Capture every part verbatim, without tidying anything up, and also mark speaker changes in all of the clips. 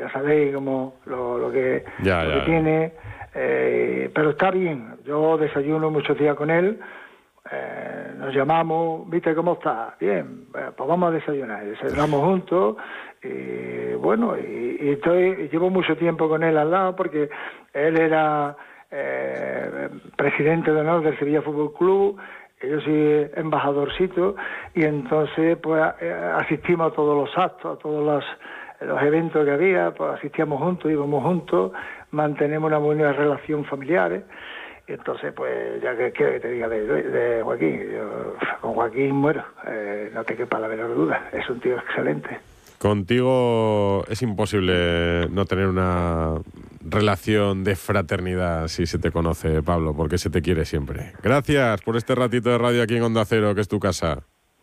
Speaker 1: ya sabéis cómo lo, lo que,
Speaker 2: ya,
Speaker 1: lo
Speaker 2: ya,
Speaker 1: que
Speaker 2: ya.
Speaker 1: tiene, eh, pero está bien. Yo desayuno muchos días con él, eh, nos llamamos, ¿viste cómo está? Bien, eh, pues vamos a desayunar, desayunamos juntos, y bueno, y, y estoy, llevo mucho tiempo con él al lado, porque él era eh, presidente de honor del Sevilla Fútbol Club, yo soy embajadorcito, y entonces pues asistimos a todos los actos, a todos los, los eventos que había, pues asistíamos juntos, íbamos juntos, mantenemos una buena relación familiar. Y entonces pues ya que quiero que te diga de, de Joaquín, yo con Joaquín muero, eh, no te quepa la menor duda, es un tío excelente.
Speaker 2: Contigo es imposible no tener una relación de fraternidad si se te conoce, Pablo, porque se te quiere siempre. Gracias por este ratito de radio aquí en Onda Cero, que es tu casa.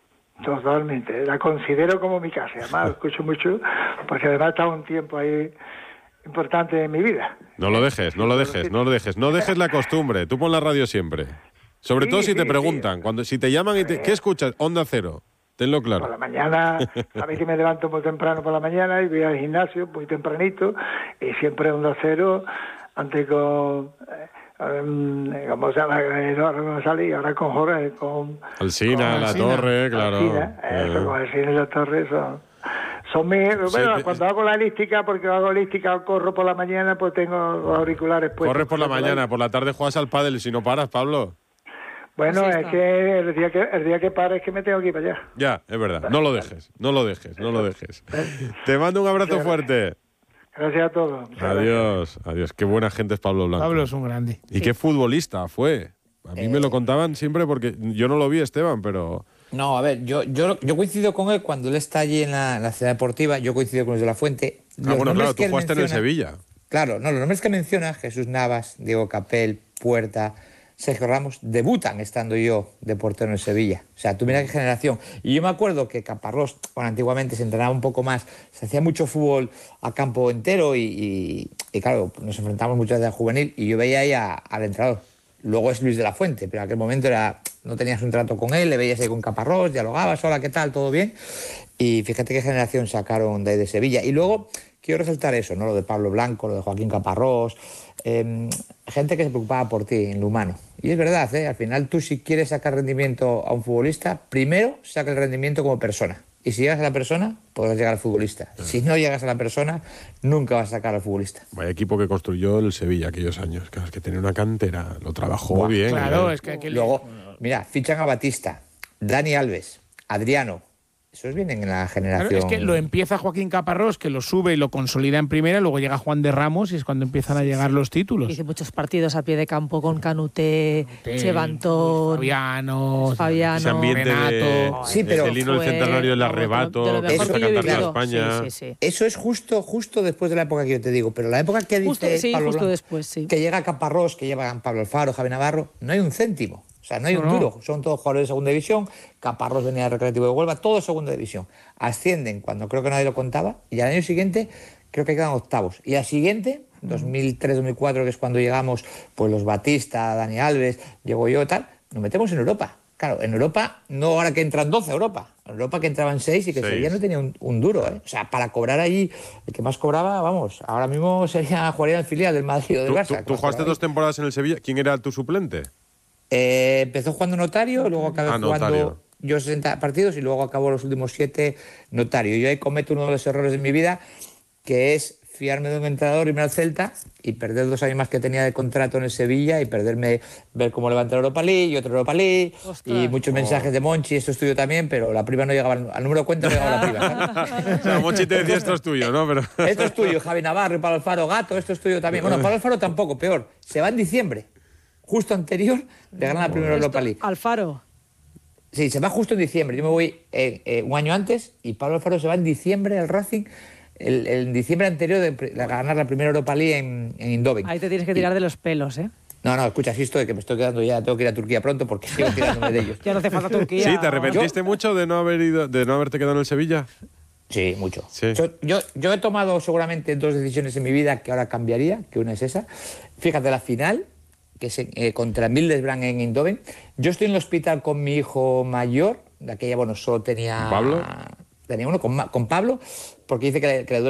Speaker 1: Totalmente, la considero como mi casa, además lo escucho mucho, porque además he estado un tiempo ahí importante en mi vida.
Speaker 2: No lo dejes, no lo dejes, no lo dejes, no dejes la costumbre, tú pon la radio siempre. Sobre
Speaker 1: Sí,
Speaker 2: todo si
Speaker 1: sí,
Speaker 2: te preguntan,
Speaker 1: sí.
Speaker 2: cuando si te llaman y te, ¿qué escuchas? Onda Cero. Tenlo claro.
Speaker 1: Por la mañana, a veces me levanto muy temprano por la mañana y voy al gimnasio muy tempranito, y siempre Onda Cero, antes con, eh, um, ¿cómo se llama? Ahora no salí, ahora con Jorge, con...
Speaker 2: Alsina,
Speaker 1: con
Speaker 2: La
Speaker 1: Alsina.
Speaker 2: Torre, claro.
Speaker 1: Alsina, eso,
Speaker 2: Eh.
Speaker 1: con Alsina y La Torre, son... Son mis, bueno,
Speaker 2: te-
Speaker 1: cuando hago la elíptica, porque hago elística o corro por la mañana, pues tengo los auriculares puestos.
Speaker 2: Corres por la
Speaker 1: por ahí.
Speaker 2: mañana, por la tarde juegas al pádel y si no paras, Pablo.
Speaker 1: Bueno,
Speaker 3: Así
Speaker 1: es
Speaker 3: está.
Speaker 1: que el día que el día que pare es que me tengo que ir para allá.
Speaker 2: Ya, es verdad. No lo dejes, no lo dejes, no lo dejes. Te mando un abrazo
Speaker 1: Muchas
Speaker 2: fuerte.
Speaker 1: Gracias a todos. Muchas
Speaker 2: Adiós, adiós. Qué buena gente es Pablo Blanco.
Speaker 4: Pablo es un grande.
Speaker 2: Y qué futbolista fue. A mí me
Speaker 3: Eh.
Speaker 2: lo contaban siempre porque yo no lo vi, Esteban, pero...
Speaker 3: No, a ver, yo, yo, yo coincido con él cuando él está allí en la, en la ciudad deportiva, yo coincido con los de la Fuente.
Speaker 2: Ah,
Speaker 3: Los
Speaker 2: bueno,
Speaker 3: nombres
Speaker 2: claro,
Speaker 3: que
Speaker 2: tú
Speaker 3: él
Speaker 2: jugaste en el
Speaker 3: menciona-
Speaker 2: Sevilla.
Speaker 3: Claro, no, los nombres que menciona, Jesús Navas, Diego Capel, Puerta, Sergio Ramos, debutan estando yo de portero en Sevilla. O sea, tú mira qué generación. Y yo me acuerdo que Caparrós, bueno, antiguamente se entrenaba un poco más, se hacía mucho fútbol a campo entero y, y, y claro, nos enfrentamos muchas veces a juvenil y yo veía ahí a- al entrenador. Luego es Luis de la Fuente, pero en aquel momento era, no tenías un trato con él, le veías ahí con Caparrós, dialogabas, hola, ¿qué tal? ¿Todo bien? Y fíjate qué generación sacaron de ahí de Sevilla. Y luego quiero resaltar eso, ¿no? Lo de Pablo Blanco, lo de Joaquín Caparrós, eh, gente que se preocupaba por ti en lo humano. Y es verdad, ¿eh? Al final tú si quieres sacar rendimiento a un futbolista, primero saca el rendimiento como persona. Y si llegas a la persona, podrás llegar al futbolista. Si no llegas a la persona, nunca vas a sacar al futbolista.
Speaker 2: Vaya equipo que construyó el Sevilla aquellos años. Claro, es que tenía una cantera, lo trabajó
Speaker 3: Buah,
Speaker 2: bien.
Speaker 4: Claro,
Speaker 2: ¿eh?
Speaker 4: es que aquel-
Speaker 3: Luego, mira, fichan a Batista, Dani Alves, Adriano. Esos vienen en la generación.
Speaker 4: Claro, es que lo empieza Joaquín Caparrós, que lo sube y lo consolida en primera, luego llega Juan de Ramos y es cuando empiezan a llegar los títulos.
Speaker 5: Hice muchos partidos a pie de campo con Canuté,
Speaker 4: Sí,
Speaker 5: Chevantón,
Speaker 4: Fabiano,
Speaker 5: Fabiano,
Speaker 2: Ese ambiente de,
Speaker 4: Renato.
Speaker 3: Sí, pero
Speaker 2: el hino del
Speaker 5: fue,
Speaker 2: centenario del
Speaker 5: vamos,
Speaker 2: arrebato,
Speaker 5: de lo mejor
Speaker 2: hasta
Speaker 3: que yo he
Speaker 2: cantar a
Speaker 3: vivido.
Speaker 2: España.
Speaker 5: Sí, sí, sí.
Speaker 3: Eso es justo, justo después de la época que yo te digo, pero la época que
Speaker 5: Justo,
Speaker 3: dice
Speaker 5: sí,
Speaker 3: Pablo
Speaker 5: justo
Speaker 3: Blanco,
Speaker 5: después, sí.
Speaker 3: que llega Caparrós, que llevan Pablo Alfaro, Javi Navarro, no hay un céntimo. O sea, no hay
Speaker 4: No,
Speaker 3: un
Speaker 4: no.
Speaker 3: duro. Son todos jugadores de segunda división. Caparrós venía del Recreativo de Huelva, todos segunda división. Ascienden cuando creo que nadie lo contaba y al año siguiente creo que quedan octavos. Y al siguiente, dos mil tres dos mil cuatro, que es cuando llegamos, pues los Batista, Dani Alves, llego yo, tal, nos metemos en Europa. Claro, en Europa, no ahora que entran doce a Europa, en Europa que entraban seis y que
Speaker 2: Seis.
Speaker 3: Sevilla no tenía un, un duro, ¿eh? O sea, para cobrar allí, el que más cobraba, vamos, ahora mismo sería jugaría en el filial del Madrid o del
Speaker 2: ¿Tú,
Speaker 3: Barça.
Speaker 2: tú-
Speaker 3: que
Speaker 2: tú
Speaker 3: más
Speaker 2: jugaste
Speaker 3: cobraba
Speaker 2: dos temporadas en el Sevilla. ¿Quién era tu suplente?
Speaker 3: Eh, empezó jugando Notario, luego acabé
Speaker 2: Ah,
Speaker 3: jugando
Speaker 2: Notario.
Speaker 3: yo sesenta partidos y luego acabó los últimos siete Notario. Yo ahí cometo uno de los errores de mi vida, que es fiarme de un entrenador, irme al Celta y perder dos años más que tenía de contrato en el Sevilla y perderme, ver cómo levanta la Europa League y otra Europa League
Speaker 5: Ostras.
Speaker 3: y muchos mensajes de Monchi, esto es tuyo también, pero la prima no llegaba, al al número de cuenta no llegaba la prima. ¿sabes?
Speaker 2: O sea, Monchi te decía esto es tuyo, ¿no? Pero...
Speaker 3: Esto es tuyo, Javi Navarro y Pablo Alfaro, Gato, esto es tuyo también. Bueno, Pablo Alfaro tampoco, peor. Se va en diciembre, justo anterior de ganar la primera Europa League.
Speaker 5: Alfaro.
Speaker 3: Sí, se va justo en diciembre. Yo me voy eh, eh, un año antes y Pablo Alfaro se va en diciembre al Racing, el, el diciembre anterior de, pre- de ganar la primera Europa League en, en Eindhoven.
Speaker 5: Ahí te tienes que tirar de los pelos, ¿eh?
Speaker 3: No, no, escucha, sí estoy, que me estoy quedando ya, tengo que ir a Turquía pronto porque sigo tirándome de ellos.
Speaker 5: Ya no hace falta Turquía.
Speaker 2: Sí, ¿te arrepentiste mucho de no haber ido, de no haberte quedado en el Sevilla?
Speaker 3: Sí, mucho.
Speaker 2: Sí.
Speaker 3: Yo, yo, yo he tomado seguramente dos decisiones en mi vida que ahora cambiaría, que una es esa. Fíjate, la final, que es eh, contra Middlesbrough en Eindhoven. Yo estoy en el hospital con mi hijo mayor, de aquella, bueno, solo tenía...
Speaker 2: ¿Pablo?
Speaker 3: Tenía uno con, Ma- con Pablo, porque dice que le, que le duele